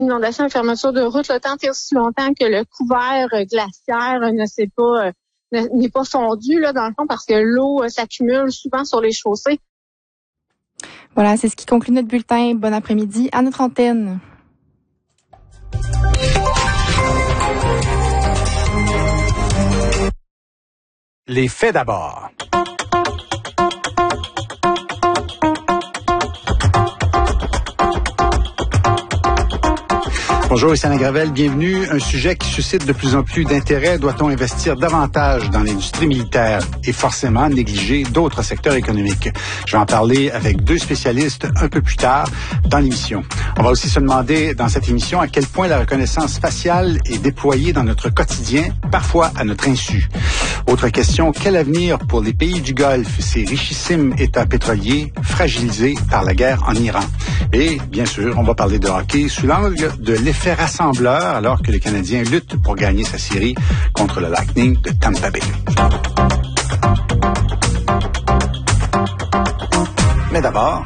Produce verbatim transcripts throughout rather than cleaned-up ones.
inondation, une fermeture de route, le temps tire si longtemps que le couvert glaciaire ne s'est pas euh, n'est pas fondu là dans le fond parce que l'eau euh, s'accumule souvent sur les chaussées. Voilà, c'est ce qui conclut notre bulletin. Bon après-midi à notre antenne. Les faits d'abord. Bonjour, ici Anna Gravel, bienvenue. Un sujet qui suscite de plus en plus d'intérêt. Doit-on investir davantage dans l'industrie militaire et forcément négliger d'autres secteurs économiques? Je vais en parler avec deux spécialistes un peu plus tard dans l'émission. On va aussi se demander dans cette émission à quel point la reconnaissance faciale est déployée dans notre quotidien, parfois à notre insu. Autre question, quel avenir pour les pays du Golfe, ces richissimes États pétroliers fragilisés par la guerre en Iran? Et bien sûr, on va parler de hockey sous l'angle de l'effet rassembleur alors que les Canadiens luttent pour gagner sa série contre le Lightning de Tampa Bay. Mais d'abord,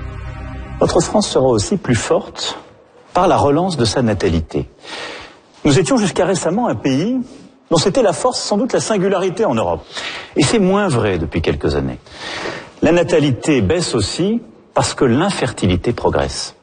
notre France sera aussi plus forte par la relance de sa natalité. Nous étions jusqu'à récemment un pays dont c'était la force, sans doute la singularité en Europe. Et c'est moins vrai depuis quelques années. La natalité baisse aussi parce que l'infertilité progresse.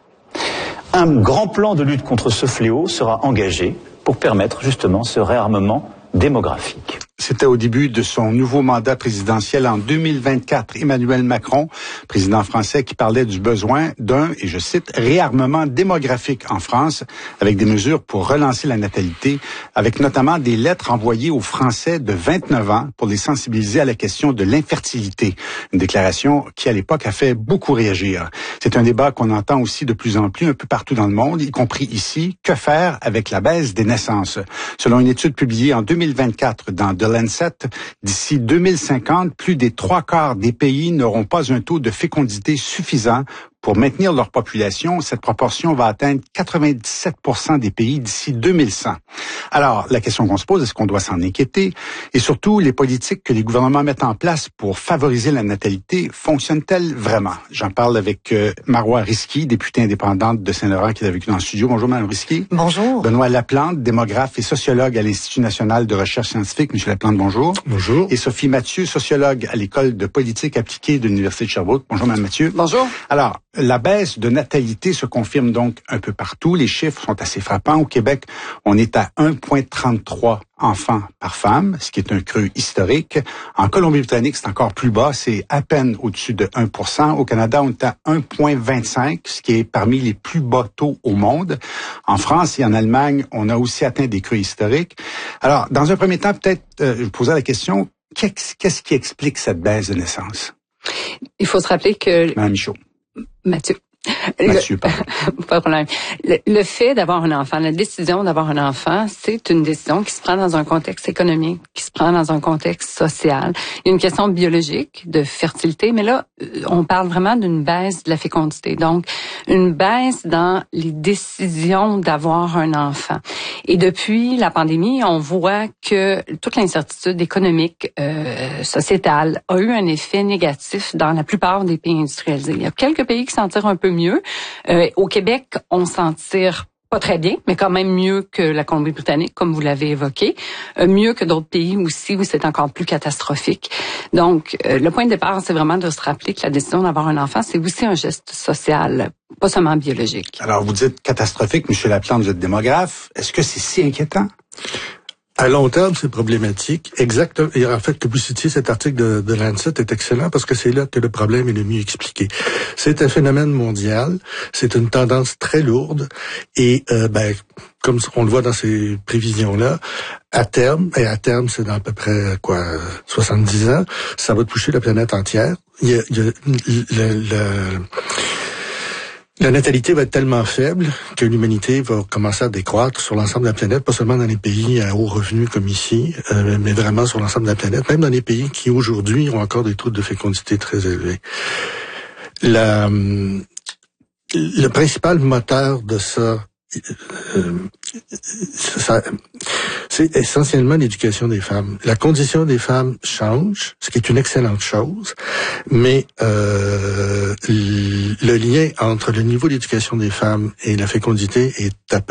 Un grand plan de lutte contre ce fléau sera engagé pour permettre justement ce réarmement démographique. C'était au début de son nouveau mandat présidentiel en deux mille vingt-quatre. Emmanuel Macron, président français, qui parlait du besoin d'un, et je cite, réarmement démographique en France, avec des mesures pour relancer la natalité, avec notamment des lettres envoyées aux Français de vingt-neuf ans pour les sensibiliser à la question de l'infertilité. Une déclaration qui, à l'époque, a fait beaucoup réagir. C'est un débat qu'on entend aussi de plus en plus un peu partout dans le monde, y compris ici. Que faire avec la baisse des naissances? Selon une étude publiée en deux mille vingt-quatre dans The Lancet, d'ici deux mille cinquante, plus des trois quarts des pays n'auront pas un taux de fécondité suffisant pour maintenir leur population. Cette proportion va atteindre quatre-vingt-dix-sept pour cent des pays d'ici deux mille cent. Alors, la question qu'on se pose, est-ce qu'on doit s'en inquiéter? Et surtout, les politiques que les gouvernements mettent en place pour favoriser la natalité fonctionnent-elles vraiment? J'en parle avec euh, Marois Risky, députée indépendante de Saint-Laurent, qui est avec nous dans le studio. Bonjour, Mme Risky. Bonjour. Benoît Laplante, démographe et sociologue à l'Institut national de recherche scientifique. Monsieur Laplante, bonjour. Bonjour. Et Sophie Mathieu, sociologue à l'École de politique appliquée de l'Université de Sherbrooke. Bonjour, Mme Mathieu. Bonjour. Alors, la baisse de natalité se confirme donc un peu partout. Les chiffres sont assez frappants. Au Québec, on est à un virgule trente-trois enfants par femme, ce qui est un creux historique. En Colombie-Britannique, c'est encore plus bas, c'est à peine au-dessus de un pour cent. Au Canada, on est à un virgule vingt-cinq, ce qui est parmi les plus bas taux au monde. En France et en Allemagne, on a aussi atteint des creux historiques. Alors, dans un premier temps, peut-être, euh, je posais la question, qu'est-ce, qu'est-ce qui explique cette baisse de naissance? Il faut se rappeler que... Madame Michaud. Mathieu. Mathieu, pardon. Pas de problème. Le, le fait d'avoir un enfant, la décision d'avoir un enfant, c'est une décision qui se prend dans un contexte économique, qui se prend dans un contexte social. Il y a une question biologique de fertilité, mais là, on parle vraiment d'une baisse de la fécondité. Donc, une baisse dans les décisions d'avoir un enfant. Et depuis la pandémie, on voit que toute l'incertitude économique, euh, sociétale, a eu un effet négatif dans la plupart des pays industrialisés. Il y a quelques pays qui s'en tirent un peu mieux. Euh, au Québec, on s'en tire pas très bien, mais quand même mieux que la Colombie-Britannique, comme vous l'avez évoqué. Euh, mieux que d'autres pays aussi où c'est encore plus catastrophique. Donc, euh, le point de départ, c'est vraiment de se rappeler que la décision d'avoir un enfant, c'est aussi un geste social, pas seulement biologique. Alors, vous dites catastrophique, M. Laplante, vous êtes démographe. Est-ce que c'est si inquiétant? À long terme, c'est problématique. Exactement. Et en fait, que vous citiez cet article de, de Lancet est excellent parce que c'est là que le problème est le mieux expliqué. C'est un phénomène mondial. C'est une tendance très lourde. Et, euh, ben, comme on le voit dans ces prévisions-là, à terme, et à terme, c'est dans à peu près, quoi, soixante-dix ans, ça va toucher la planète entière. Il y a, il y a le, le La natalité va être tellement faible que l'humanité va commencer à décroître sur l'ensemble de la planète, pas seulement dans les pays à haut revenu comme ici, euh, mais vraiment sur l'ensemble de la planète, même dans les pays qui aujourd'hui ont encore des taux de fécondité très élevés. La, le principal moteur de ça euh, ça, c'est essentiellement l'éducation des femmes. La condition des femmes change, ce qui est une excellente chose, mais euh, le lien entre le niveau d'éducation des femmes et la fécondité est à